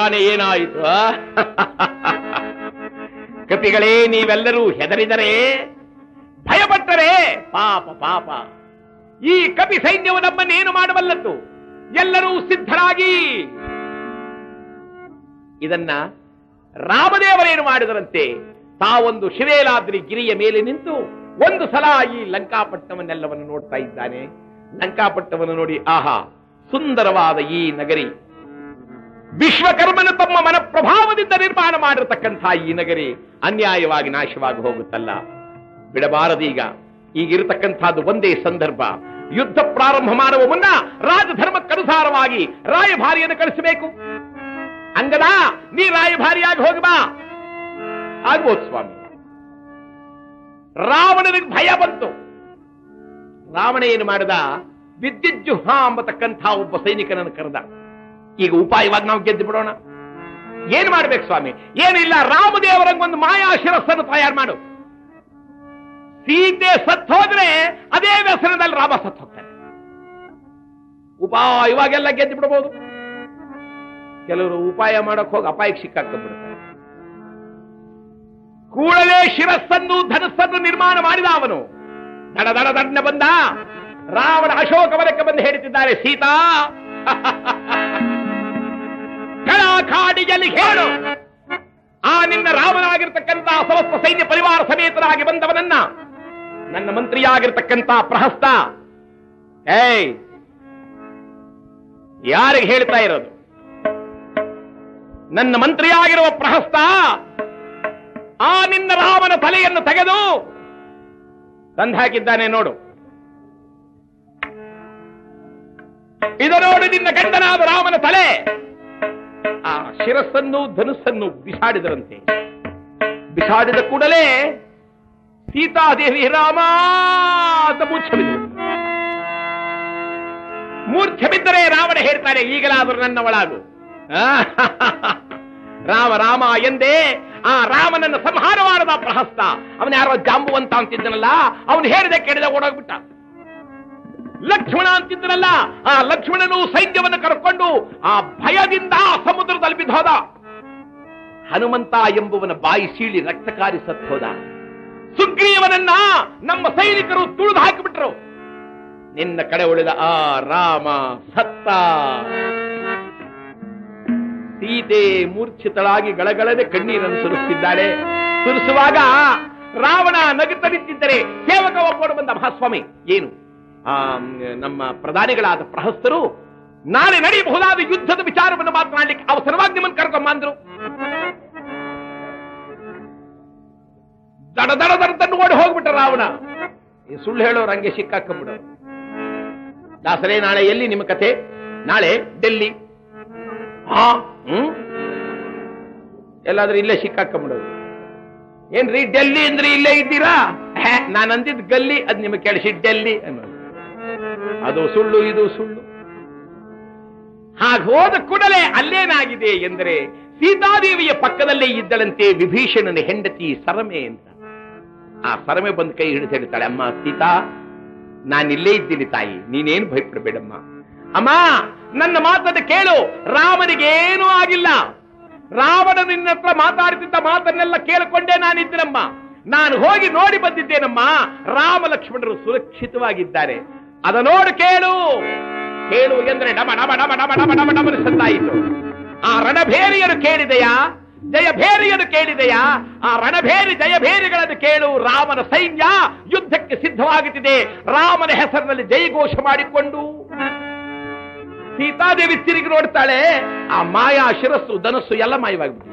ತಾನೇ ಏನಾಯಿತು? ಕಪಿಗಳೇ, ನೀವೆಲ್ಲರೂ ಹೆದರಿದರೆ, ಭಯಪಟ್ಟರೆ ಪಾಪ ಪಾಪ. ಈ ಕಪಿ ಸೈನ್ಯವು ನಮ್ಮನ್ನೇನು ಮಾಡಬಲ್ಲದ್ದು? ಎಲ್ಲರೂ ಸಿದ್ಧರಾಗಿ. ಇದನ್ನ ರಾಮದೇವರೇನು ಮಾಡಿದರಂತೆ, ತಾವೊಂದು ಶಿವೇಲಾದ್ರಿ ಗಿರಿಯ ಮೇಲೆ ನಿಂತು ಒಂದು ಸಲ ಈ ಲಂಕಾಪಟ್ಟಣವನ್ನೆಲ್ಲವನ್ನು ನೋಡ್ತಾ ಇದ್ದಾನೆ. ಲಂಕಾಪಟ್ಟಣವನ್ನು ನೋಡಿ, ಆಹಾ, ಸುಂದರವಾದ ಈ ನಗರಿ, ವಿಶ್ವಕರ್ಮನು ತಮ್ಮ ಮನ ಪ್ರಭಾವದಿಂದ ನಿರ್ಮಾಣ ಮಾಡಿರತಕ್ಕಂಥ ಈ ನಗರಿ ಅನ್ಯಾಯವಾಗಿ ನಾಶವಾಗಿ ಹೋಗುತ್ತಲ್ಲ, ಬಿಡಬಾರದೀಗ. ಈಗಿರತಕ್ಕಂಥದ್ದು ಒಂದೇ ಸಂದರ್ಭ. ಯುದ್ಧ ಪ್ರಾರಂಭ ಮಾಡುವ ಮುನ್ನ ರಾಜಧರ್ಮಕ್ಕನುಸಾರವಾಗಿ ರಾಯಭಾರಿಯನ್ನು ಕಳಿಸಬೇಕು. ಅಂಗದ, ನೀ ರಾಯಭಾರಿಯಾಗಿ ಹೋಗಬಾ. ಆಗ್ಬೋದು ಸ್ವಾಮಿ. ರಾವಣನಿಗೆ ಭಯ ಬಂತು. ರಾವಣ ಏನು ಮಾಡಿದ? ವಿದ್ಯುಜ್ಜುಹ ಎಂಬತಕ್ಕಂಥ ಒಬ್ಬ ಸೈನಿಕನನ್ನು ಕರೆದ. ಈಗ ಉಪಾಯವಾಗಿ ನಾವು ಗೆದ್ದು ಬಿಡೋಣ. ಏನ್ ಮಾಡ್ಬೇಕು ಸ್ವಾಮಿ? ಏನಿಲ್ಲ, ರಾಮದೇವರಂಗೊಂದು ಮಾಯಾ ಶಿರಸ್ಸನ್ನು ತಯಾರು ಮಾಡು. ಸೀತೆ ಸತ್ತು ಹೋದ್ರೆ ಅದೇ ವ್ಯಸನದಲ್ಲಿ ರಾಮ ಸತ್ತು ಹೋಗ್ತಾನೆ. ಉಪಾಯವಾಗೆಲ್ಲ ಗೆದ್ದು ಬಿಡಬಹುದು. ಕೆಲವರು ಉಪಾಯ ಮಾಡಕ್ ಹೋಗಿ ಅಪಾಯಕ್ಕೆ ಸಿಕ್ಕಾಕೊಂಡ್ಬಿಡ್ತಾರೆ. ಕೂಡಲೇ ಶಿರಸ್ಸನ್ನು ಧನಸ್ಸನ್ನು ನಿರ್ಮಾಣ ಮಾಡಿದ ಅವನು. ದಡ ದಡ ದಡ್ನ ಬಂದ. ರಾವಣ ಅಶೋಕವನಕ್ಕೆ ಬಂದು ಹೇಳುತ್ತಿದ್ದಾರೆ, ಸೀತಾ ಕಳಾಖಾಡಿಯಲ್ಲಿ ಹೇಳು, ಆ ನಿನ್ನ ರಾಮನಾಗಿರ್ತಕ್ಕಂಥ ಸಮಸ್ತ ಸೈನ್ಯ ಪರಿವಾರ ಸಮೇತರಾಗಿ ಬಂದವನನ್ನ, ನನ್ನ ಮಂತ್ರಿಯಾಗಿರ್ತಕ್ಕಂಥ ಪ್ರಹಸ್ತ, ಯಾರಿಗೆ ಹೇಳ್ತಾ ಇರೋದು? ನನ್ನ ಮಂತ್ರಿಯಾಗಿರುವ ಪ್ರಹಸ್ತ ಆ ನಿನ್ನ ರಾಮನ ತಲೆಯನ್ನು ತೆಗೆದು ತಂದು ಹಾಕಿದ್ದಾನೆ ನೋಡು. ಇದು ನೋಡು ನಿನ್ನ ಗಂಡನಾದ ರಾಮನ ತಲೆ. ಆ ಶಿರಸ್ಸನ್ನು ಧನುಸ್ಸನ್ನು ಬಿಸಾಡಿದರಂತೆ. ಬಿಸಾಡಿದ ಕೂಡಲೇ ಸೀತಾದೇವಿ ರಾಮ ಅಂತ ಮೂರ್ಛೆ ಬಿದ್ದರೆ ರಾವಣ ಹೇಳ್ತಾನೆ, ಈಗಲಾದರೂ ನನ್ನ ಒಳಗು. ರಾಮ ರಾಮ ಎಂದೇ ಆ ರಾಮನನ್ನು ಸಂಹಾರ ಮಾಡದ ಪ್ರಹಸ್ತ. ಅವನ ಯಾರೋ ಜಾಂಬುವಂತ ಅಂತಿದ್ದನಲ್ಲ, ಅವನು ಹೇಳಿದ ಕೇಳಿದ ಓಡೋಗ್ಬಿಟ್ಟ. ಲಕ್ಷ್ಮಣ ಅಂತಿದ್ದನಲ್ಲ, ಆ ಲಕ್ಷ್ಮಣನು ಸೈನ್ಯವನ್ನು ಕರ್ಕೊಂಡು ಆ ಭಯದಿಂದ ಸಮುದ್ರದಲ್ಲಿ ಬಿದ್ದೋದ. ಹನುಮಂತ ಎಂಬುವನ ಬಾಯಿ ಸೀಳಿ ರಕ್ತಕಾರಿ ಸತ್ತು ಹೋದ. ಸುಗ್ರೀವನನ್ನ ನಮ್ಮ ಸೈನಿಕರು ತುಳಿದು ಹಾಕಿಬಿಟ್ರು. ನಿನ್ನ ಕಡೆ ಉಳಿದ ಆ ರಾಮ ಸತ್ತ. ಸೀತೆ ಮೂರ್ಛಿತಳಾಗಿ ಗಳಗಳನೆ ಕಣ್ಣೀರನ್ನು ಸುರಿಸುತ್ತಿದ್ದಾಳೆ. ಸುರಿಸುವಾಗ ರಾವಣ ನಗುತ್ತಾ ನಿಂತಿದ್ದರೆ ಸೇವಕ ಒಬ್ಬರು ಬಂದ, ಮಹಾಸ್ವಾಮಿ ಏನು ನಮ್ಮ ಪ್ರಧಾನಿಗಳಾದ ಪ್ರಹಸ್ತರು ನಾಳೆ ನಡೆಯಬಹುದಾದ ಯುದ್ಧದ ವಿಚಾರವನ್ನು ಮಾತನಾಡಲಿಕ್ಕೆ ಅವಸರವಾಗಿ ನಿಮ್ಮನ್ನು ಕರ್ಕೊಂಬಂದ್ರು. ದಡ ದಡ ದಡದನ್ನು ಓಡಿ ಹೋಗ್ಬಿಟ್ಟ ರಾವಣ. ಈ ಸುಳ್ಳು ಹೇಳೋರು ಹಂಗೆ ಸಿಕ್ಕಾಕೊಂಡ್ಬಿಡೋರು. ದಾಸರೇ, ನಾಳೆ ಎಲ್ಲಿ ನಿಮ್ಮ ಕತೆ? ನಾಳೆ ಡೆಲ್ಲಿ. ಎಲ್ಲಾದ್ರೂ ಇಲ್ಲೇ ಸಿಕ್ಕಾಕೊಂಡ್ಬಿಡೋದು. ಏನ್ರಿ ಡೆಲ್ಲಿ ಅಂದ್ರೆ ಇಲ್ಲೇ ಇದ್ದೀರಾ? ನಾನು ಅಂದಿದ್ ಗಲ್ಲಿ, ಅದ್ ನಿಮಗೆ ಕೇಳಿಸಿ ಡೆಲ್ಲಿ ಅನ್ನೋದು. ಅದು ಸುಳ್ಳು, ಇದು ಸುಳ್ಳು. ಹಾಗೆ ಹೋದ ಕೂಡಲೇ ಅಲ್ಲೇನಾಗಿದೆ ಎಂದರೆ, ಸೀತಾದೇವಿಯ ಪಕ್ಕದಲ್ಲೇ ಇದ್ದಳಂತೆ ವಿಭೀಷಣನ ಹೆಂಡತಿ ಸರಮೆ ಅಂತ. ಆ ಸರಮೆ ಬಂದು ಕೈ ಹಿಡಿದು ಹೇಳ್ತಾಳೆ, ಅಮ್ಮ ಸೀತಾ, ನಾನಿಲ್ಲೇ ಇದ್ದೀನಿ ತಾಯಿ, ನೀನೇನು ಭಯಪಡಬೇಡಮ್ಮ. ಅಮ್ಮ, ನನ್ನ ಮಾತನ್ನು ಕೇಳು, ರಾಮನಿಗೇನೂ ಆಗಿಲ್ಲ. ರಾವಣ ನಿನ್ನ ಹತ್ರ ಮಾತಾಡ್ತಿದ್ದ ಮಾತನ್ನೆಲ್ಲ ಕೇಳಿಕೊಂಡೇ ನಾನಿದ್ದೀನಮ್ಮ. ನಾನು ಹೋಗಿ ನೋಡಿ ಬಂದಿದ್ದೇನಮ್ಮ. ರಾಮ ಲಕ್ಷ್ಮಣರು ಸುರಕ್ಷಿತವಾಗಿದ್ದಾರೆ. ಅದ ನೋಡು, ಕೇಳು ಕೇಳು ಎಂದ್ರೆ ಡಮ ಡಮ ಡಮ ಡಮ ಡಮ ಡಮ ಡಮ ಸದ್ದಾಯಿತು. ಆ ರಣಭೇರಿಯನ್ನು ಕೇಳಿದೆಯಾ? ಜಯಭೇರಿಯನ್ನು ಕೇಳಿದೆಯಾ? ಆ ರಣಭೇರಿ ಜಯಭೇರಿಗಳನ್ನು ಕೇಳು. ರಾಮನ ಸೈನ್ಯ ಯುದ್ಧಕ್ಕೆ ಸಿದ್ಧವಾಗುತ್ತಿದೆ. ರಾಮನ ಹೆಸರಿನಲ್ಲಿ ಜಯಘೋಷ ಮಾಡಿಕೊಂಡು ಸೀತಾದೇವಿ ತಿರುಗಿ ನೋಡ್ತಾಳೆ. ಆ ಮಾಯಾ ಶಿರಸ್ಸು ಧನಸ್ಸು ಎಲ್ಲ ಮಾಯವಾಗಿಬಿಟ್ಟಿದೆ.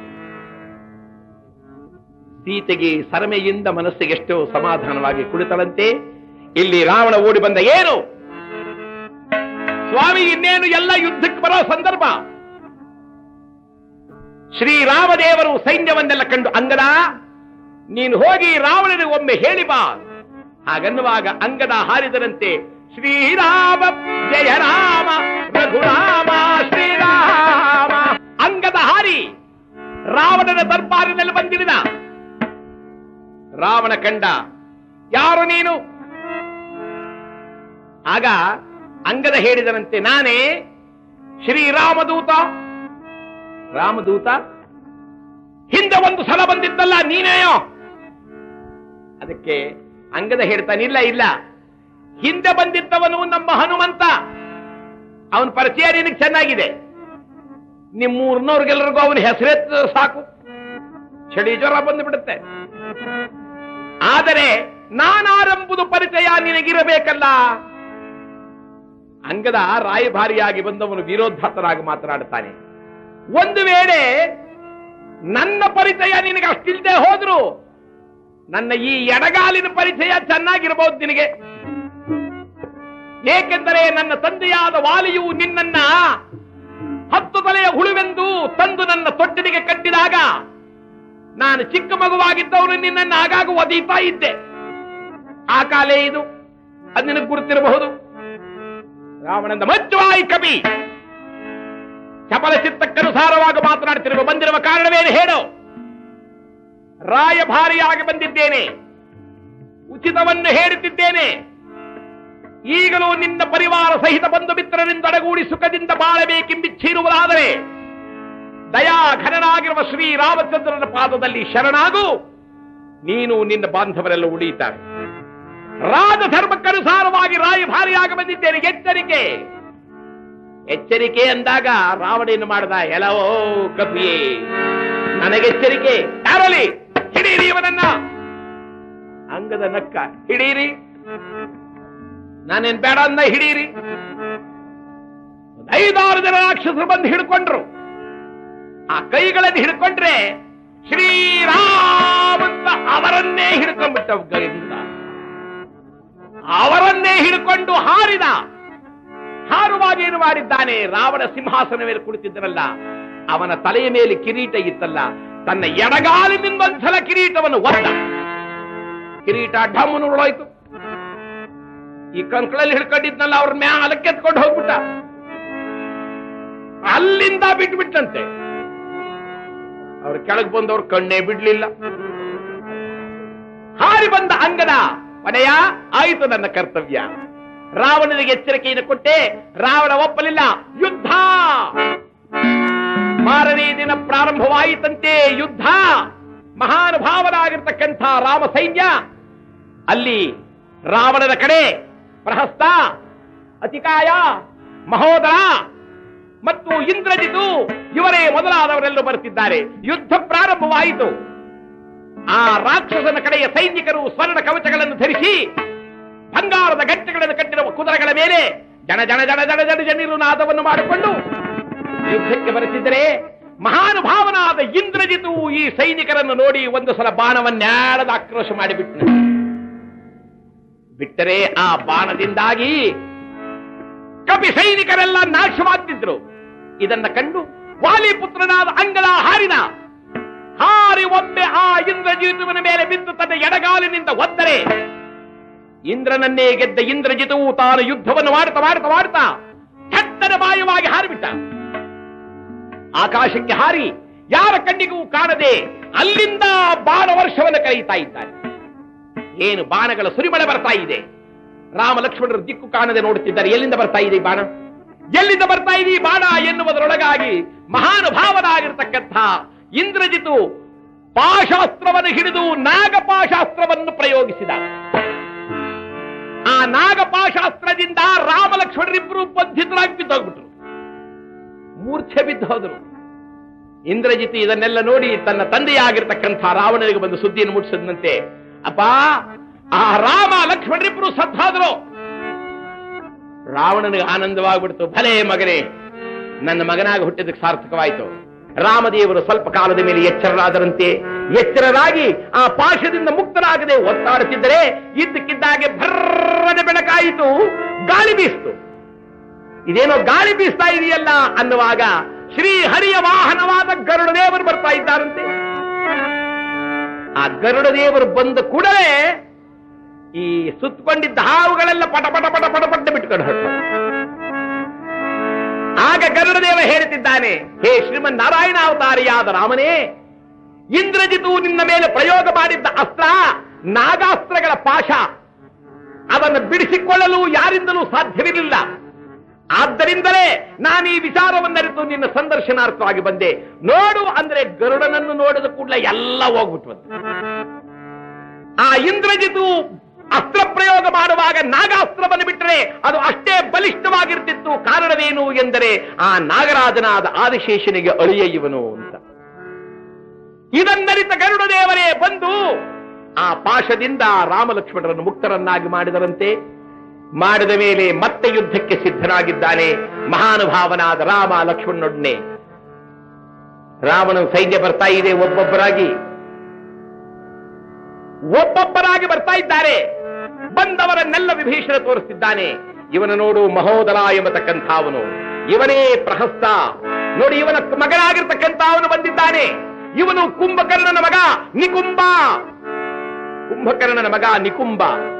ಸೀತೆಗೆ ಸರಮೆಯಿಂದ ಮನಸ್ಸಿಗೆ ಎಷ್ಟೋ ಸಮಾಧಾನವಾಗಿ ಕುಳಿತಳಂತೆ. ಇಲ್ಲಿ ರಾವಣ ಓಡಿ ಬಂದ. ಏನು ಸ್ವಾಮಿ, ಇನ್ನೇನು ಎಲ್ಲ ಯುದ್ಧಕ್ಕೆ ಬರೋ ಸಂದರ್ಭ. ಶ್ರೀರಾಮದೇವರು ಸೈನ್ಯವನ್ನೆಲ್ಲ ಕಂಡು, ಅಂಗದ ನೀನು ಹೋಗಿ ರಾವಣನಿಗೆ ಒಮ್ಮೆ ಹೇಳಿ ಬಾ. ಹಾಗನ್ನುವಾಗ ಅಂಗದ ಹಾರಿದರಂತೆ. ಶ್ರೀರಾಮ ಜಯ ರಾಮ ರಘುರಾಮ ಶ್ರೀರಾಮ. ಅಂಗದ ಹಾರಿ ರಾವಣನ ದರ್ಬಾರಿನಲ್ಲಿ ಬಂದಿರಿದ. ರಾವಣ ಕಂಡ, ಯಾರು ನೀನು? ಆಗ ಅಂಗದ ಹೇಳಿದರಂತೆ, ನಾನೇ ಶ್ರೀರಾಮದೂತ. ರಾಮದೂತ ಹಿಂದೆ ಒಂದು ಸಲ ಬಂದಿದ್ದಲ್ಲ ನೀನೇಯೋ? ಅದಕ್ಕೆ ಅಂಗದ ಹೇಳ್ತಾನಿಲ್ಲ, ಇಲ್ಲ, ಹಿಂದೆ ಬಂದಿದ್ದವನು ನಮ್ಮ ಹನುಮಂತ. ಅವನ ಪರಿಚಯ ನಿನಗೆ ಚೆನ್ನಾಗಿದೆ. ನಿಮ್ಮೂರ್ನವ್ರಿಗೆಲ್ಲರಿಗೂ ಅವನ ಹೆಸರೆತ್ತ ಸಾಕು, ಚಳಿ ಜ್ವರ ಬಂದುಬಿಡುತ್ತೆ. ಆದರೆ ನಾನಾರೆಂಬುದು ಪರಿಚಯ ನಿನಗಿರಬೇಕಲ್ಲ. ಅಂಗದ ರಾಯಭಾರಿಯಾಗಿ ಬಂದವನು ವಿರೋಧಾತನಾಗಿ ಮಾತನಾಡುತ್ತಾನೆ. ಒಂದು ವೇಳೆ ನನ್ನ ಪರಿಚಯ ನಿನಗೆ ಅಷ್ಟಿಲ್ಲದೆ ಹೋದ್ರು ನನ್ನ ಈ ಎಡಗಾಲಿನ ಪರಿಚಯ ಚೆನ್ನಾಗಿರಬಹುದು ನಿನಗೆ. ಏಕೆಂದರೆ ನನ್ನ ತಂದೆಯಾದ ವಾಲಿಯು ನಿನ್ನನ್ನ 10 ತಲೆಯ ಹುಳುವೆಂದು ತಂದು ನನ್ನ ತೊಟ್ಟಿಲಿಗೆ ಕಟ್ಟಿದಾಗ ನಾನು ಚಿಕ್ಕ ಮಗುವಾಗಿದ್ದವನು ನಿನ್ನನ್ನು ಆಗಾಗ ಒದೀತಾ ಇದ್ದೆ. ಆ ಕಾಲೇ ಇದು, ಅದು ನಿನಗೆ ಗುರುತಿರಬಹುದು. ರಾವಣಂದ ಮಜ್ಜುವಾಯಿ ಕವಿ, ಚಪಲ ಚಿತ್ತಕ್ಕನುಸಾರವಾಗಿ ಮಾತನಾಡ್ತಿರುವ ಬಂದಿರುವ ಕಾರಣವೇನು ಹೇಳು? ರಾಯಭಾರಿಯಾಗಿ ಬಂದಿದ್ದೇನೆ, ಉಚಿತವನ್ನು ಹೇಳುತ್ತಿದ್ದೇನೆ. ಈಗಲೂ ನಿನ್ನ ಪರಿವಾರ ಸಹಿತ ಬಂಧು ಮಿತ್ರರಿಂದ ಅಡಗೂಡಿ ಸುಖದಿಂದ ಬಾಳಬೇಕೆಂಬಿಚ್ಛಿರುವುದಾದರೆ ದಯಾಘನನಾಗಿರುವ ಶ್ರೀರಾಮಚಂದ್ರನ ಪಾದದಲ್ಲಿ ಶರಣಾಗು. ನೀನು ನಿನ್ನ ಬಾಂಧವರೆಲ್ಲ ಉಳಿಯುತ್ತಾರೆ. ರಾಜಧರ್ಮಕ್ಕನುಸಾರವಾಗಿ ರಾಯಭಾರಿಯಾಗಿ ಬಂದಿದ್ದೇನೆ. ಎಚ್ಚರಿಕೆ, ಎಚ್ಚರಿಕೆ ಅಂದಾಗ ರಾವಣೇನು ಮಾಡಿದ? ಎಲ್ಲವೋ ಕಪಿಯೇ, ನನಗೆಚ್ಚರಿಕೆ. ಯಾರಲ್ಲಿ? ಹಿಡೀರಿ ಇವನನ್ನ. ಅಂಗದ ನಕ್ಕ, ಹಿಡೀರಿ, ನಾನೇನ್ ಬೇಡ ಅಂದ, ಹಿಡೀರಿ. 5-6 ಜನ ರಾಕ್ಷಸರು ಬಂದು ಹಿಡ್ಕೊಂಡ್ರು. ಆ ಕೈಗಳನ್ನು ಹಿಡ್ಕೊಂಡ್ರೆ ಶ್ರೀರಾಮಂತ ಅವರನ್ನೇ ಹಿಡ್ಕೊಂಡ್ಬಿಟ್ಟ. ಅವರನ್ನೇ ಹಿಡ್ಕೊಂಡು ಹಾರಿದ. ಹಾರುವಾಗ ಏನು ಮಾಡಿದ್ದಾನೆ? ರಾವಣ ಸಿಂಹಾಸನ ಮೇಲೆ ಕುಳಿತಿದ್ದನಲ್ಲ, ಅವನ ತಲೆಯ ಮೇಲೆ ಕಿರೀಟ ಇತ್ತಲ್ಲ, ತನ್ನ ಎಡಗಾಲಿನಿಂದ ಒಂದ್ಸಲ ಕಿರೀಟವನ್ನು ಒದ್ದ. ಕಿರೀಟ ಢಮ್ಮನು ಉರುಳೋಯ್ತು. ಈ ಕಂಕಳಲ್ಲಿ ಹಿಡ್ಕೊಂಡಿದ್ನಲ್ಲ ಅವ್ರ ಮ್ಯಾಲಕ್ಕೆ ಎತ್ಕೊಂಡು ಹೋಗ್ಬಿಟ್ಟ. ಅಲ್ಲಿಂದ ಬಿಟ್ಬಿಟ್ಟಂತೆ. ಅವ್ರ ಕೆಳಗೆ ಬಂದವ್ರು ಕಣ್ಣೇ ಬಿಡ್ಲಿಲ್ಲ. ಹಾರಿ ಬಂದ ಅಂಗದ, ಒಡೆಯ, ಆಯಿತು ನನ್ನ ಕರ್ತವ್ಯ. ರಾವಣನಿಗೆ ಎಚ್ಚರಿಕೆಯನ್ನು ಕೊಟ್ಟೆ. ರಾವಣ ಒಪ್ಪಲಿಲ್ಲ. ಯುದ್ಧ ಮಾರನೇ ದಿನ ಪ್ರಾರಂಭವಾಯಿತಂತೆ. ಯುದ್ಧ. ಮಹಾನುಭಾವನಾಗಿರ್ತಕ್ಕಂಥ ರಾಮ ಸೈನ್ಯ ಅಲ್ಲಿ ರಾವಣನ ಕಡೆ ಪ್ರಹಸ್ತ, ಅತಿಕಾಯ, ಮಹೋದರ ಮತ್ತು ಇಂದ್ರಜಿತು ಇವರೇ ಮೊದಲಾದವರೆಲ್ಲೂ ಬರುತ್ತಿದ್ದಾರೆ. ಯುದ್ಧ ಪ್ರಾರಂಭವಾಯಿತು. ಆ ರಾಕ್ಷಸನ ಕಡೆಯ ಸೈನಿಕರು ಸ್ವರ್ಣ ಕವಚಗಳನ್ನು ಧರಿಸಿ ಬಂಗಾರದ ಗಂಟೆಗಳನ್ನು ಕಟ್ಟಿರುವ ಕುದುರೆಗಳ ಮೇಲೆ ಜನ ಜನ ಜನ ಜನ ಜನ ಜನಿರು ನಾದವನ್ನು ಮಾಡಿಕೊಂಡು ಯುದ್ಧಕ್ಕೆ ಬರುತ್ತಿದ್ದರೆ ಮಹಾನುಭಾವನಾದ ಇಂದ್ರಜಿತು ಈ ಸೈನಿಕರನ್ನು ನೋಡಿ ಒಂದು ಸಲ ಬಾಣವನ್ಯಾಡದ ಆಕ್ರೋಶ ಮಾಡಿಬಿಟ್ಟನು. ಬಿಟ್ಟರೆ ಆ ಬಾಣದಿಂದಾಗಿ ಕಪಿ ಸೈನಿಕರೆಲ್ಲ ನಾಶವಾಗ್ತಿದ್ರು. ಇದನ್ನ ಕಂಡು ವಾಲಿಪುತ್ರನಾದ ಅಂಗದ ಹಾರಿದ. ಹಾರಿ ಒಮ್ಮೆ ಆ ಇಂದ್ರಜಿತುವಿನ ಮೇಲೆ ಬಿದ್ದು ತನ್ನ ಎಡಗಾಲಿನಿಂದ ಒದ್ದರೆ ಇಂದ್ರನನ್ನೇ ಗೆದ್ದ ಇಂದ್ರಜಿತುವು ತಾನು ಯುದ್ಧವನ್ನು ಮಾಡ್ತಾ ಮಾಡ್ತಾ ಮಾಡ್ತಾ ಥಟ್ಟನ ಬಾಯವಾಗಿ ಹಾರಿಬಿಟ್ಟ. ಆಕಾಶಕ್ಕೆ ಹಾರಿ ಯಾರ ಕಣ್ಣಿಗೂ ಕಾಣದೆ ಅಲ್ಲಿಂದ ಬಾಣ ವರ್ಷವನ್ನು ಕರೆಯುತ್ತಾ ಇದ್ದಾನೆ. ಏನು ಬಾಣಗಳ ಸುರಿಮಳೆ ಬರ್ತಾ ಇದೆ. ರಾಮ ಲಕ್ಷ್ಮಣರು ದಿಕ್ಕು ಕಾಣದೆ ನೋಡುತ್ತಿದ್ದಾರೆ. ಎಲ್ಲಿಂದ ಬರ್ತಾ ಇದೆ ಬಾಣ, ಎಲ್ಲಿಂದ ಬರ್ತಾ ಇದೆ ಈ ಬಾಣ ಎನ್ನುವುದರೊಳಗಾಗಿ ಮಹಾನುಭಾವನಾಗಿರ್ತಕ್ಕಂಥ ಇಂದ್ರಜಿತು ಪಾಶಾಸ್ತ್ರವನ್ನು ಹಿಡಿದು ನಾಗಪಾಶಾಸ್ತ್ರವನ್ನು ಪ್ರಯೋಗಿಸಿದ. ಆ ನಾಗಪಾಶಾಸ್ತ್ರದಿಂದ ರಾಮ ಲಕ್ಷ್ಮಣರಿಬ್ಬರು ಬಂಧಿತರಾಗಿ ಬಿದ್ದೋಗ್ಬಿಟ್ರು, ಮೂರ್ಛೆ ಬಿದ್ದು ಹೋದರು. ಇಂದ್ರಜಿತು ಇದನ್ನೆಲ್ಲ ನೋಡಿ ತನ್ನ ತಂದೆಯಾಗಿರ್ತಕ್ಕಂಥ ರಾವಣನಿಗೆ ಬಂದು ಸುದ್ದಿಯನ್ನು ಮುಟ್ಟಿಸಿದಂತೆ, ಅಪ್ಪ, ಆ ರಾಮ ಲಕ್ಷ್ಮಣರಿಬ್ಬರು ಸತ್ತಾದರು. ರಾವಣನಿಗೆ ಆನಂದವಾಗ್ಬಿಡ್ತು. ಭಲೇ ಮಗನೇ, ನನ್ನ ಮಗನಾಗಿ ಹುಟ್ಟಿದಕ್ಕೆ ಸಾರ್ಥಕವಾಯಿತು. ರಾಮದೇವರು ಸ್ವಲ್ಪ ಕಾಲದ ಮೇಲೆ ಎಚ್ಚರರಾದರಂತೆ. ಎಚ್ಚರರಾಗಿ ಆ ಪಾಶದಿಂದ ಮುಕ್ತರಾಗದೆ ಒತ್ತಾಡುತ್ತಿದ್ದರೆ ಇದ್ದಕ್ಕಿದ್ದಾಗೆ ಭರ್ರನೆ ಬೆಳಕಾಯಿತು. ಗಾಳಿ ಬೀಸ್ತು. ಇದೇನೋ ಗಾಳಿ ಬೀಸ್ತಾ ಇದೆಯಲ್ಲ ಅನ್ನುವಾಗ ಶ್ರೀಹರಿಯ ವಾಹನವಾದ ಗರುಡದೇವರು ಬರ್ತಾ ಇದ್ದಾರಂತೆ. ಆ ಗರುಡದೇವರು ಬಂದ ಕೂಡಲೇ ಈ ಸುತ್ತಕೊಂಡಿದ್ದ ಹಾವುಗಳೆಲ್ಲ ಪಟ ಪಟ ಪಟ ಪಟ ಪಟ್ಟ ಬಿಟ್ಕೊಂಡು ಹೊರಟು. ಆಗ ಗರುಡದೇವ ಹೇಳುತ್ತಿದ್ದಾನೆ, ಹೇ ಶ್ರೀಮನ್ ನಾರಾಯಣ ಅವತಾರಿಯಾದ ರಾಮನೇ, ಇಂದ್ರಜಿತು ನಿನ್ನ ಮೇಲೆ ಪ್ರಯೋಗ ಮಾಡಿದ್ದ ಅಸ್ತ್ರ ನಾಗಾಸ್ತ್ರಗಳ ಪಾಶ. ಅದನ್ನು ಬಿಡಿಸಿಕೊಳ್ಳಲು ಯಾರಿಂದಲೂ ಸಾಧ್ಯವಿರಲಿಲ್ಲ. ಆದ್ದರಿಂದಲೇ ನಾನು ಈ ವಿಚಾರವನ್ನರಿತು ನಿನ್ನ ಸಂದರ್ಶನಾರ್ಥವಾಗಿ ಬಂದೆ. ನೋಡು ಅಂದ್ರೆ ಗರುಡನನ್ನು ನೋಡಿದ ಕೂಡಲೇ ಎಲ್ಲ ಹೋಗ್ಬಿಟ್ವಂತೆ. ಆ ಇಂದ್ರಜಿತು ಅಸ್ತ್ರ ಪ್ರಯೋಗ ಮಾಡುವಾಗ ನಾಗಾಸ್ತ್ರವನ್ನು ಬಿಟ್ಟರೆ ಅದು ಅಷ್ಟೇ ಬಲಿಷ್ಠವಾಗಿರ್ತಿತ್ತು. ಕಾರಣವೇನು ಎಂದರೆ ಆ ನಾಗರಾಜನಾದ ಆದಿಶೇಷನಿಗೆ ಅಳಿಯ ಇವನು ಅಂತ. ಇದನ್ನರಿತ ಗರುಡ ದೇವರೇ ಬಂದು ಆ ಪಾಶದಿಂದ ರಾಮಲಕ್ಷ್ಮಣರನ್ನು ಮುಕ್ತರನ್ನಾಗಿ ಮಾಡಿದರಂತೆ. ಮಾಡಿದ ಮೇಲೆ ಮತ್ತೆ ಯುದ್ಧಕ್ಕೆ ಸಿದ್ಧನಾಗಿದ್ದಾನೆ ಮಹಾನುಭಾವನಾದ ರಾಮ ಲಕ್ಷ್ಮಣನೊಡನೆ. ರಾಮನ ಸೈನ್ಯ ಬರ್ತಾ ಇದೆ, ಒಬ್ಬೊಬ್ಬರಾಗಿ ಬರ್ತಾ ಇದ್ದಾರೆ. ಬಂದವರನ್ನೆಲ್ಲ ವಿಭೀಷಣ ತೋರಿಸ್ತಿದ್ದಾನೆ. ಇವನ ನೋಡು ಮಹೋದರ ಎಂಬತಕ್ಕಂಥ ಅವನು, ಇವನೇ ಪ್ರಹಸ್ತ ನೋಡಿ, ಇವನ ಮಗನಾಗಿರ್ತಕ್ಕಂಥ ಅವನು ಬಂದಿದ್ದಾನೆ. ಇವನು ಕುಂಭಕರ್ಣನ ಮಗ ನಿಕುಂಬ, ಕುಂಭಕರ್ಣನ ಮಗ ನಿಕುಂಬ.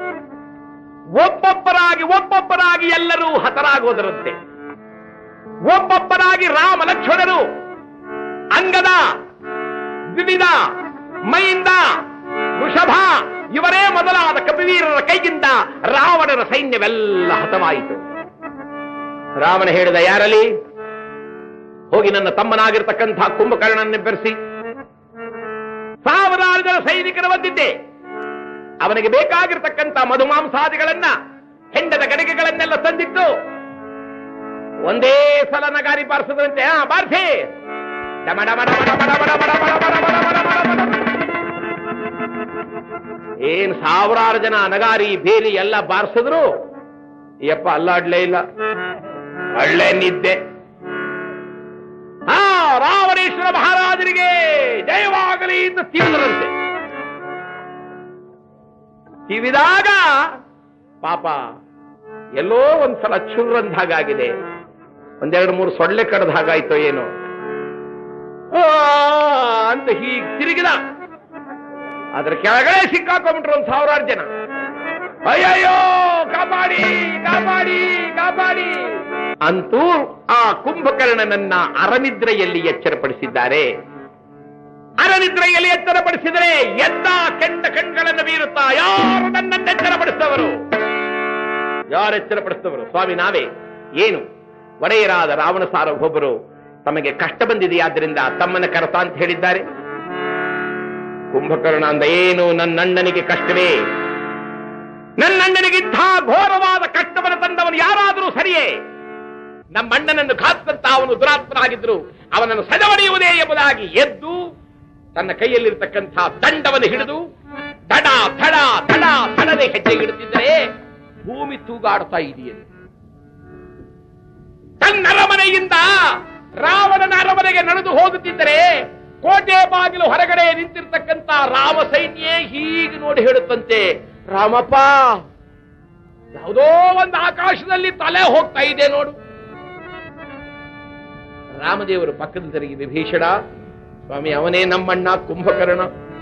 ಒಬ್ಬೊಬ್ಬರಾಗಿ ಎಲ್ಲರೂ ಹತರಾಗೋದರಂತೆ. ಒಬ್ಬೊಬ್ಬರಾಗಿ ರಾಮ ಲಕ್ಷ್ಮಣರು, ಅಂಗದ, ವಿವಿಧ, ಮೈಂದ, ವೃಷಭ ಇವರೇ ಮೊದಲಾದ ಕಪಿವೀರರ ಕೈಯಿಂದ ರಾವಣನ ಸೈನ್ಯವೆಲ್ಲ ಹತವಾಯಿತು. ರಾವಣ ಹೇಳಿದ, ಯಾರಲ್ಲಿ ಹೋಗಿ ನನ್ನ ತಮ್ಮನಾಗಿರ್ತಕ್ಕಂಥ ಕುಂಭಕರ್ಣನೆಬ್ಬರಿಸಿ. ಸಾವಿರಾರು ಜನ ಸೈನಿಕರು ಬಂದಿದ್ದೆ. ಅವನಿಗೆ ಬೇಕಾಗಿರ್ತಕ್ಕಂಥ ಮಧುಮಾಂಸಾದಿಗಳನ್ನ, ಹೆಂಡದ ಗಡಿಗೆಗಳನ್ನೆಲ್ಲ ತಂದಿತ್ತು. ಒಂದೇ ಸಲ ನಗಾರಿ ಬಾರಿಸದಂತೆ, ಬಾರಿಸಿ ಏನ್ ಸಾವಿರಾರು ಜನ ನಗಾರಿ ಬೇಲಿ ಎಲ್ಲ ಬಾರಿಸಿದ್ರು. ಯಪ್ಪ ಅಲ್ಲಾಡ್ಲೇ ಇಲ್ಲ, ಒಳ್ಳೆ ನಿದ್ದೆ. ರಾವಣೇಶ್ವರ ಮಹಾರಾಜರಿಗೆ ಜಯವಾಗಲಿ ಅಂತ ತಿವಿದರಂತೆ. ತಿವಿದಾಗ ಪಾಪ ಎಲ್ಲೋ ಒಂದ್ಸಲ ಚುರ್ರಂದ ಹಾಗಾಗಿದೆ. ಒಂದೆರಡು ಮೂರು ಸೊಳ್ಳೆ ಕಡ್ದ ಹಾಗಾಯ್ತೋ ಏನೋ ಅಂತ ಹೀಗೆ ತಿರುಗಿದ. ಅದ್ರ ಕೆಳಗಡೆ ಸಿಕ್ಕಾಕೊಂಡ್ಬಿಟ್ರು ಒಂದು ಸಾವಿರಾರು ಜನ. ಅಯ್ಯಯ್ಯೋ ಕಾಪಾಡಿ ಕಾಪಾಡಿ ಕಾಪಾಡಿ ಅಂತೂ ಆ ಕುಂಭಕರ್ಣನನ್ನ ಅರನಿದ್ರೆಯಲ್ಲಿ ಎಚ್ಚರಪಡಿಸಿದ್ದಾರೆ. ಅರನಿದ್ರೆಯಲ್ಲಿ ಎಚ್ಚರಪಡಿಸಿದರೆ ಎದ್ದ ಕೆಂಡ ಕಣ್ಗಳನ್ನು ಬೀರುತ್ತಾ, ಯಾರು ನನ್ನನ್ನು ಎಚ್ಚರಪಡಿಸಿದವರು? ಯಾರು ಎಚ್ಚರಪಡಿಸಿದವರು? ಸ್ವಾಮಿ ನಾವೇ. ಏನು ಒಡೆಯರಾದ ರಾವಣ ಸಾರ್ವಭೌಮರು ತಮಗೆ ಕಷ್ಟ ಬಂದಿದೆಯಾದ್ದರಿಂದ ತಮ್ಮನ್ನ ಕರೆತ ಅಂತ ಹೇಳಿದ್ದಾರೆ. ಕುಂಭಕರ್ಣ ಅಂದ, ಏನು ನನ್ನಣ್ಣನಿಗೆ ಕಷ್ಟವೇ? ನನ್ನಣ್ಣನಿಗಿಂಥ ಘೋರವಾದ ಕಷ್ಟವನ್ನು ತಂದವನು ಯಾರಾದರೂ ಸರಿಯೇ? ನಮ್ಮಣ್ಣನನ್ನು ಕಾತ್ತಂತ ಅವನು ದುರಾತ್ಮನಾಗಿದ್ರು, ಅವನನ್ನು ಸದವಡೆಯುವುದೇ ಎಂಬುದಾಗಿ ಎದ್ದು ತನ್ನ ಕೈಯಲ್ಲಿರ್ತಕ್ಕಂಥ ದಂಡವನ್ನು ಹಿಡಿದು ದಡ ಥಡ ಥಡ ಥಡದೆ ಹೆಜ್ಜೆ ಇಡುತ್ತಿದ್ದರೆ ಭೂಮಿ ತೂಗಾಡ್ತಾ ಇದೆಯಂತೆ. ತನ್ನ ಅರಮನೆಯಿಂದ ರಾವಣನ ಅರಮನೆಗೆ ನಡೆದು ಹೋಗುತ್ತಿದ್ದರೆ ಕೋಟೆ ಬಾಗಿಲು ಹೊರಗಡೆ ನಿಂತಿರ್ತಕ್ಕಂಥ ರಾಮ ಸೈನ್ಯ ಹೀಗೆ ನೋಡಿ ಹೇಳುತ್ತಂತೆ, ರಾಮಪ್ಪ ಯಾವುದೋ ಒಂದು ಆಕಾಶದಲ್ಲಿ ತಲೆ ಹೋಗ್ತಾ ಇದೆ ನೋಡು. ರಾಮದೇವರು ಪಕ್ಕದ ತಿರುಗಿ, ವಿಭೀಷಣ ಸ್ವಾಮಿ ಅವನೇ ನಮ್ಮಣ್ಣ ಕುಂಭಕರ್ಣ,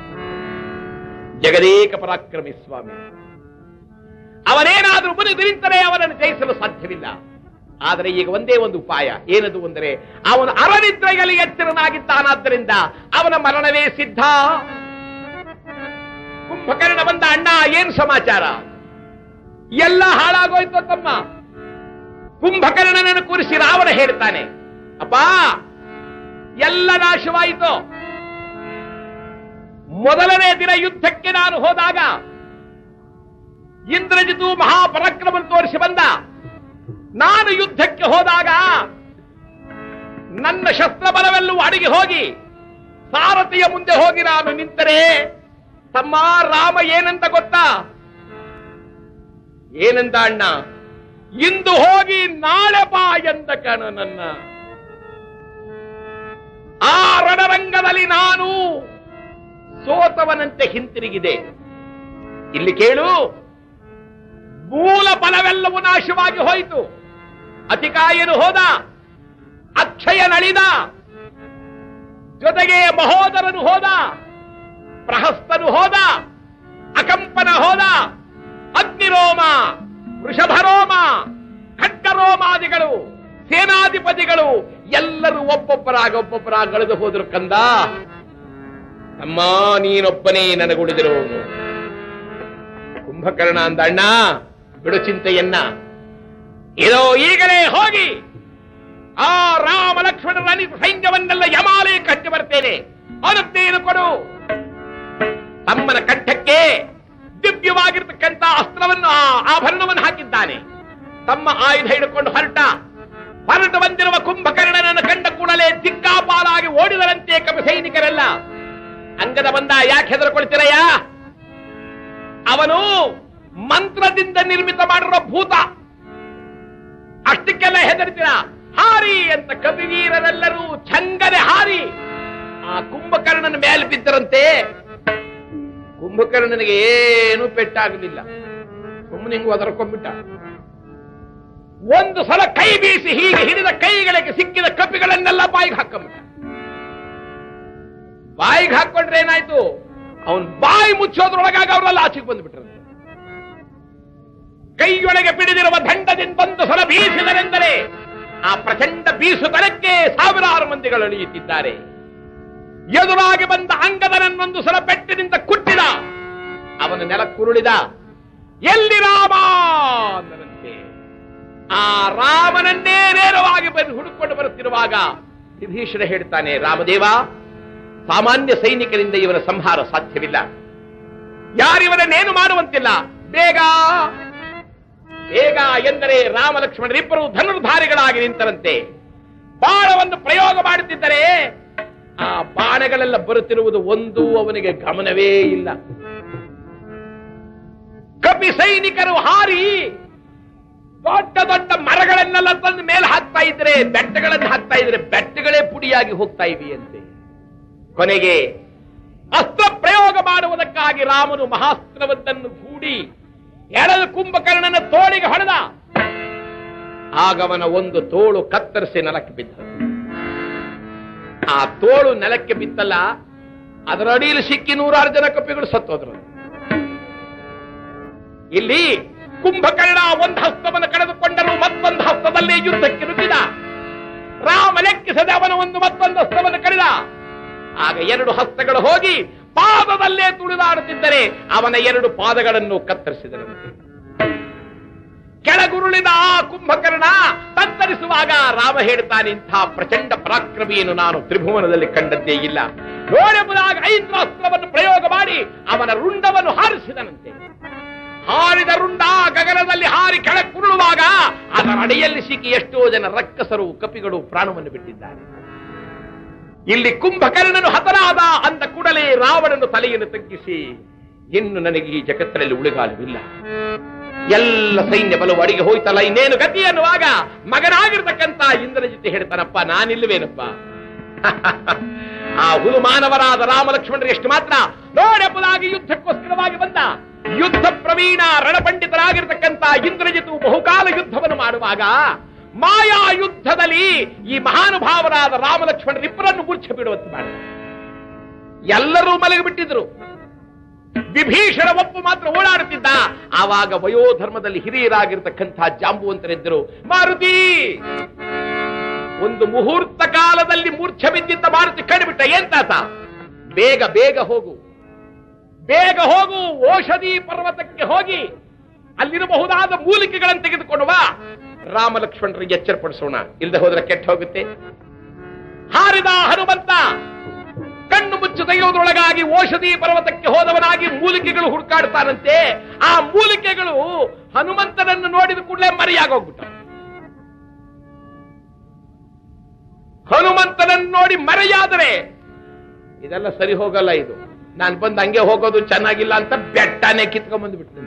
ಜಗದೇಕ ಪರಾಕ್ರಮಿ ಸ್ವಾಮಿ. ಅವನೇನಾದ್ರೂ ಮುನಿದಿರಿದ್ದರೆ ಅವನನ್ನು ಜಯಿಸಲು ಸಾಧ್ಯವಿಲ್ಲ. ಆದರೆ ಈಗ ಒಂದೇ ಒಂದು ಉಪಾಯ. ಏನದು ಅಂದರೆ, ಅವನು ಅರನಿದ್ರೆಯಲ್ಲಿ ಎಚ್ಚರನಾಗಿದ್ದಾನಾದ್ದರಿಂದ ಅವನ ಮರಣವೇ ಸಿದ್ಧ. ಕುಂಭಕರ್ಣ ಬಂದ, ಅಣ್ಣ ಏನು ಸಮಾಚಾರ? ಎಲ್ಲ ಹಾಳಾಗೋಯ್ತು ತಮ್ಮ. ಕುಂಭಕರ್ಣನನ್ನು ಕೂರಿಸಿ ರಾವಣ ಹೇಳ್ತಾನೆ, ಅಪ್ಪ ಎಲ್ಲ ನಾಶವಾಯಿತು. ಮೊದಲನೇ ದಿನ ಯುದ್ಧಕ್ಕೆ ನಾನು ಹೋದಾಗ ಇಂದ್ರಜಿತು ಮಹಾಪರಾಕ್ರಮ ತೋರಿಸಿ ಬಂದ. ನಾನು ಯುದ್ಧಕ್ಕೆ ಹೋದಾಗ ನನ್ನ ಶಸ್ತ್ರಬಲವೆಲ್ಲೂ ಅಡಗಿ ಹೋಗಿ ಸಾರಥಿಯ ಮುಂದೆ ಹೋಗಿ ನಾನು ನಿಂತರೆ ತಮ್ಮ ರಾಮ ಏನಂತ ಗೊತ್ತಾ? ಏನಂತ ಅಣ್ಣ? ಇಂದು ಹೋಗಿ ನಾಳೆ ಬಾ ಎಂದ ಕಣ ನನ್ನ. ಆ ರಣರಂಗದಲ್ಲಿ ನಾನು ಸೋತವನಂತೆ ಹಿಂತಿರುಗಿದೆ. ಇಲ್ಲಿ ಕೇಳು, ಮೂಲ ಬಲವೆಲ್ಲವೂ ನಾಶವಾಗಿ ಹೋಯಿತು. ಅತಿಕಾಯನು ಹೋದ, ಅಕ್ಷಯನಳಿದ, ಜೊತೆಗೆ ಮಹೋದರನು ಹೋದ, ಪ್ರಹಸ್ತನು ಹೋದ, ಅಕಂಪನ ಹೋದ, ಅಗ್ನಿರೋಮ, ವೃಷಭರೋಮ, ಖಡ್ಗರೋಮಾದಿಗಳು, ಸೇನಾಧಿಪತಿಗಳು ಎಲ್ಲರೂ ಒಬ್ಬೊಬ್ಬರಾಗಿ ಕಳೆದು ಹೋದ್ರು. ಕಂದ ಅಮ್ಮ ನೀನೊಬ್ಬನೇ ಇದೋ ಈಗಲೇ ಹೋಗಿ ಆ ರಾಮ ಲಕ್ಷ್ಮಣರ ಸೈನ್ಯವನ್ನೆಲ್ಲ ಯಮಾಲಯ ಕಟ್ಟಿ ಬರ್ತೇನೆ, ಅನುಜ್ಞೆಯನ್ನು ಕೊಡು. ತಮ್ಮನ ಕಂಠಕ್ಕೆ ದಿವ್ಯವಾಗಿರ್ತಕ್ಕಂಥ ಅಸ್ತ್ರವನ್ನು ಆಭರಣವನ್ನು ಹಾಕಿದ್ದಾನೆ. ತಮ್ಮ ಆಯುಧ ಹಿಡ್ಕೊಂಡು ಹೊರಟು ಬಂದಿರುವ ಕುಂಭಕರ್ಣನನ್ನು ಕಂಡ ಕೂಡಲೇ ದಿಕ್ಕಾಪಾಲಾಗಿ ಓಡಿದರಂತೆ ಕಪಿ ಸೈನಿಕರೆಲ್ಲ. ಅಂಗದ ಬಂದ, ಯಾಕೆ ಹೆದರ್ಕೊಳ್ತೀರಯ್ಯ? ಅವನು ಮಂತ್ರದಿಂದ ನಿರ್ಮಿತ ಮಾಡಿರೋ ಭೂತ, ಅಷ್ಟಕ್ಕೆಲ್ಲ ಹೆದರ್ತೀರ? ಹಾರಿ ಅಂತ ಕಪಿವೀರರೆಲ್ಲರೂ ಚಂಗನೆ ಹಾರಿ ಆ ಕುಂಭಕರ್ಣನ ಮೇಲೆ ಬಿದ್ದರಂತೆ. ಕುಂಭಕರ್ಣನಿಗೆ ಏನೂ ಪೆಟ್ಟಾಗಲಿಲ್ಲ, ಸುಮ್ಮನೆ ಹಿಂಗ್ ಒದರ್ಕೊಂಡ್ಬಿಟ್ಟ. ಒಂದು ಸಲ ಕೈ ಬೀಸಿ ಹೀಗೆ ಹಿಡಿದ ಕೈಗಳಿಗೆ ಸಿಕ್ಕಿದ ಕಪಿಗಳನ್ನೆಲ್ಲ ಬಾಯಿಗೆ ಹಾಕೊಂಡ್ಬಿಟ್ಟ. ಬಾಯಿಗೆ ಹಾಕೊಂಡ್ರೆ ಏನಾಯ್ತು? ಅವನ್ ಬಾಯಿ ಮುಚ್ಚೋದ್ರೊಳಗಾಗಿ ಅವರೆಲ್ಲ ಆಚೆಗೆ ಬಂದ್ಬಿಟ್ರಂತೆ. ಕೈಯೊಳಗೆ ಬಿಡಿದಿರುವ ದಂಡದಿಂದ ಒಂದು ಸಲ ಬೀಸಿದರೆಂದರೆ ಆ ಪ್ರಚಂಡ ಬೀಸುತನಕ್ಕೆ ಸಾವಿರಾರು ಮಂದಿಗಳು ಅಳಿಯುತ್ತಿದ್ದಾರೆ. ಎದುರಾಗಿ ಬಂದ ಅಂಗದನನ್ನೊಂದು ಸಲ ಬೆಟ್ಟಿನಿಂದ ಕುಟ್ಟಿದ, ಅವನ ನೆಲಕ್ಕುರುಳಿದ. ಎಲ್ಲಿ ರಾಮ ಅಂದರಂತೆ. ಆ ರಾಮನನ್ನೇ ನೇರವಾಗಿ ಬಂದು ಹುಡುಕೊಂಡು ಬರುತ್ತಿರುವಾಗ ವಿಭೀಷಣ ಹೇಳ್ತಾನೆ, ರಾಮದೇವ, ಸಾಮಾನ್ಯ ಸೈನಿಕರಿಂದ ಇವನ ಸಂಹಾರ ಸಾಧ್ಯವಿಲ್ಲ, ಯಾರಿವನನ್ನೇನು ಮಾಡುವಂತಿಲ್ಲ, ಬೇಗ ಬೇಗ ಎಂದರೆ ರಾಮ ಲಕ್ಷ್ಮಣರಿಬ್ಬರು ಧನುರ್ಧಾರಿಗಳಾಗಿ ನಿಂತರಂತೆ. ಬಾಣವನ್ನು ಪ್ರಯೋಗ ಮಾಡುತ್ತಿದ್ದರೆ ಆ ಬಾಣಗಳೆಲ್ಲ ಬರುತ್ತಿರುವುದು ಒಂದು ಅವನಿಗೆ ಗಮನವೇ ಇಲ್ಲ. ಕಪಿ ಸೈನಿಕರು ಹಾರಿ ದೊಡ್ಡ ದೊಡ್ಡ ಮರಗಳನ್ನೆಲ್ಲ ತಂದು ಮೇಲೆ ಹಾಕ್ತಾ ಇದ್ರೆ, ಬೆಟ್ಟಗಳನ್ನು ಹಾಕ್ತಾ ಇದ್ರೆ ಬೆಟ್ಟಗಳೇ ಪುಡಿಯಾಗಿ ಹೋಗ್ತಾ ಇವೆಯಂತೆ. ಕೊನೆಗೆ ಅಸ್ತ್ರ ಪ್ರಯೋಗ ಮಾಡುವುದಕ್ಕಾಗಿ ರಾಮನು ಮಹಾಸ್ತ್ರವೊಂದನ್ನು ಹೂಡಿ ಎಳೆದು ಕುಂಭಕರ್ಣನ ತೋಳಿಗೆ ಹೊಡೆದ. ಆಗವನ ಒಂದು ತೋಳು ಕತ್ತರಿಸಿ ನೆಲಕ್ಕೆ ಬಿದ್ದ. ಆ ತೋಳು ನೆಲಕ್ಕೆ ಬಿತ್ತಲ್ಲ, ಅದರ ಅಡಿಯಲ್ಲಿ ಸಿಕ್ಕಿ 100 ಜನ ಕಪಿಗಳು ಸತ್ತೋದ್ರು. ಇಲ್ಲಿ ಕುಂಭಕರ್ಣ ಒಂದು ಹಸ್ತವನ್ನು ಕಳೆದುಕೊಂಡರೂ ಮತ್ತೊಂದು ಹಸ್ತದಲ್ಲೇ ಯುದ್ಧಕ್ಕೆ ನುಗ್ಗಿದ. ರಾಮ ಲೆಕ್ಕಿಸದೆ ಅವನ ಮತ್ತೊಂದು ಹಸ್ತವನ್ನು ಕಳೆದ. ಆಗ 2 ಹಸ್ತಗಳು ಹೋಗಿ ಪಾದದಲ್ಲೇ ತುಳಿದಾಡುತ್ತಿದ್ದರೆ ಅವನ 2 ಪಾದಗಳನ್ನು ಕತ್ತರಿಸಿದರಂತೆ. ಕೆಳಗುರುಳಿದ ಆ ಕುಂಭಕರ್ಣ ತತ್ತರಿಸುವಾಗ ರಾಮ ಹೇಳ್ತಾನೆ, ಇಂಥ ಪ್ರಚಂಡ ಪರಾಕ್ರಮಿಯನ್ನು ನಾನು ತ್ರಿಭುವನದಲ್ಲಿ ಕಂಡದ್ದೇ ಇಲ್ಲ. ನೋಡೆಂಬುದಾಗಿ 5 ಅಸ್ತ್ರವನ್ನು ಪ್ರಯೋಗ ಮಾಡಿ ಅವನ ರುಂಡವನ್ನು ಹಾರಿಸಿದನಂತೆ. ಹಾರಿದ ರುಂಡ ಗಗನದಲ್ಲಿ ಹಾರಿ ಕೆಳಗುರುಳುವಾಗ ಅದರ ಅಡಿಯಲ್ಲಿ ಸಿಕ್ಕಿ ಎಷ್ಟೋ ಜನ ರಕ್ಕಸರು ಕಪಿಗಳು ಪ್ರಾಣವನ್ನು ಬಿಟ್ಟಿದ್ದಾರೆ. ಇಲ್ಲಿ ಕುಂಭಕರ್ಣನು ಹತನಾದ ಅಂದ ಕೂಡಲೇ ರಾವಣನು ತಲೆಯನ್ನು ತಗ್ಗಿಸಿ, ಇನ್ನು ನನಗೆ ಈ ಜಗತ್ತಿನಲ್ಲಿ ಉಳಿಗಾಲವಿಲ್ಲ, ಎಲ್ಲ ಸೈನ್ಯ ಬಲವು ಅಡಿಗೆ ಹೋಯ್ತಲ್ಲ, ಇನ್ನೇನು ಗತಿ ಅನ್ನುವಾಗ ಮಗನಾಗಿರ್ತಕ್ಕಂಥ ಇಂದ್ರಜಿತ್ ಹೇಳ್ತಾನಪ್ಪ, ನಾನಿಲ್ಲವೇನಪ್ಪ. ಆ ಹುಲು ಮಾನವರಾದ ರಾಮ ಲಕ್ಷ್ಮಣರು ಎಷ್ಟು ಮಾತ್ರ ನೋಡೆಂಬುದಾಗಿ ಯುದ್ಧಕ್ಕೋಸ್ಕರವಾಗಿ ಬಂದ ಯುದ್ಧ ಪ್ರವೀಣ ರಣಪಂಡಿತರಾಗಿರ್ತಕ್ಕಂಥ ಇಂದ್ರಜಿತು ಬಹುಕಾಲ ಯುದ್ಧವನ್ನು ಮಾಡುವಾಗ ಮಾಯಾ ಯುದ್ಧದಲ್ಲಿ ಈ ಮಹಾನುಭಾವರಾದ ರಾಮ ಲಕ್ಷ್ಮಣರಿಬ್ಬರನ್ನು ಮೂರ್ಛೆ ಬಿಡುವಂತೆ ಮಾಡಿದ. ಎಲ್ಲರೂ ಮಲಗಿಬಿಟ್ಟಿದ್ರು. ವಿಭೀಷಣ ಒಪ್ಪು ಮಾತ್ರ ಓಡಾಡುತ್ತಿದ್ದ. ಆವಾಗ ವಯೋಧರ್ಮದಲ್ಲಿ ಹಿರಿಯರಾಗಿರ್ತಕ್ಕಂಥ ಜಾಂಬುವಂತರಿದ್ದರು. ಮಾರುತಿ, ಒಂದು ಮುಹೂರ್ತ ಕಾಲದಲ್ಲಿ ಮೂರ್ಛೆ ಬಿದ್ದಿದ್ದ ಮಾರುತಿ ಕಂಡುಬಿಟ್ಟ. ಏನ್ ತಾತ, ಬೇಗ ಬೇಗ ಹೋಗು, ಬೇಗ ಹೋಗು, ಔಷಧಿ ಪರ್ವತಕ್ಕೆ ಹೋಗಿ ಅಲ್ಲಿರಬಹುದಾದ ಮೂಲಿಕೆಗಳನ್ನು ತೆಗೆದುಕೊಂಡು ಬಾ. ರಾಮ ಲಕ್ಷ್ಮಣರಿಗೆ ಎಚ್ಚರಪಡಿಸೋಣ, ಇಲ್ಲದೆ ಹೋದ್ರೆ ಕೆಟ್ಟ ಹೋಗುತ್ತೆ. ಹಾರಿದ ಹನುಮಂತ ಕಣ್ಣು ಮುಚ್ಚು ತೆಗೆಯುವುದರೊಳಗಾಗಿ ಔಷಧಿ ಪರ್ವತಕ್ಕೆ ಹೋದವನಾಗಿ ಮೂಲಿಕೆಗಳು ಹುಡುಕಾಡ್ತಾನಂತೆ. ಆ ಮೂಲಿಕೆಗಳು ಹನುಮಂತನನ್ನು ನೋಡಿದ ಕೂಡಲೇ ಮರೆಯಾಗೋಗ್ಬಿಟ್ಟ. ಹನುಮಂತನನ್ನು ನೋಡಿ ಮರೆಯಾದರೆ ಇದೆಲ್ಲ ಸರಿ ಹೋಗಲ್ಲ, ಇದು ನಾನು ಬಂದು ಹಂಗೆ ಹೋಗೋದು ಚೆನ್ನಾಗಿಲ್ಲ ಅಂತ ಬೆಟ್ಟನೇ ಕಿತ್ಕೊಂಡ್ ಬಂದ್ಬಿಡ್ತೇನೆ.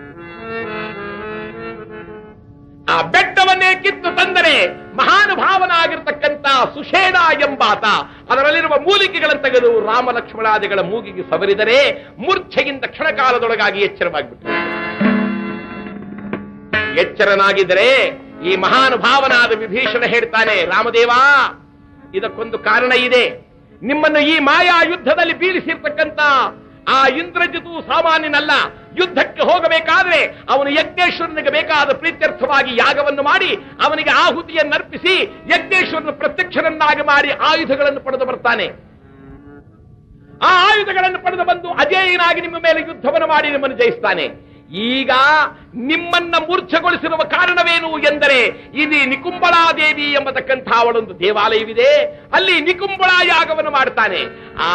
ಆ ಬೆಟ್ಟವನ್ನೇ ಕಿತ್ತು ತಂದರೆ ಮಹಾನುಭಾವನಾಗಿರ್ತಕ್ಕಂಥ ಸುಷೇಣ ಎಂಬಾತ ಅದರಲ್ಲಿರುವ ಮೂಲಿಕೆಗಳನ್ನು ತೆಗೆದು ರಾಮ ಲಕ್ಷ್ಮಣಾದಿಗಳ ಮೂಗಿಗೆ ಸವರಿದರೆ ಮೂರ್ಛೆಗಿಂತ ಕ್ಷಣಕಾಲದೊಳಗಾಗಿ ಎಚ್ಚರವಾಗಿಬಿಟ್ಟು. ಎಚ್ಚರನಾಗಿದ್ದರೆ ಈ ಮಹಾನುಭಾವನಾದ ವಿಭೀಷಣ ಹೇಳ್ತಾನೆ, ರಾಮದೇವ, ಇದಕ್ಕೊಂದು ಕಾರಣ ಇದೆ. ನಿಮ್ಮನ್ನು ಈ ಮಾಯಾ ಯುದ್ಧದಲ್ಲಿ ಬೀಳಿಸಿರ್ತಕ್ಕಂಥ ಆ ಇಂದ್ರಜಿತು ಸಾಮಾನ್ಯನಲ್ಲ. ಯುದ್ಧಕ್ಕೆ ಹೋಗಬೇಕಾದ್ರೆ ಅವನು ಯಜ್ಞೇಶ್ವರನಿಗೆ ಬೇಕಾದ ಪ್ರೀತ್ಯರ್ಥವಾಗಿ ಯಾಗವನ್ನು ಮಾಡಿ ಅವನಿಗೆ ಆಹುತಿಯನ್ನರ್ಪಿಸಿ ಯಜ್ಞೇಶ್ವರನ ಪ್ರತ್ಯಕ್ಷರನ್ನಾಗಿ ಮಾಡಿ ಆಯುಧಗಳನ್ನು ಪಡೆದು ಬರ್ತಾನೆ. ಆ ಆಯುಧಗಳನ್ನು ಪಡೆದು ಬಂದು ಅಜೇಯನಾಗಿ ನಿಮ್ಮ ಮೇಲೆ ಯುದ್ಧವನ್ನು ಮಾಡಿ ನಿಮ್ಮನ್ನು ಜಯಿಸ್ತಾನೆ. ಈಗ ನಿಮ್ಮನ್ನ ಮೂರ್ಛೆಗೊಳಿಸಿರುವ ಕಾರಣವೇನು ಎಂದರೆ ಇಲ್ಲಿ ನಿಕುಂಬಳಾದೇವಿ ಎಂಬತಕ್ಕಂಥ ಅವಳೊಂದು ದೇವಾಲಯವಿದೆ. ಅಲ್ಲಿ ನಿಕುಂಬಳ ಯಾಗವನ್ನು ಮಾಡ್ತಾನೆ. ಆ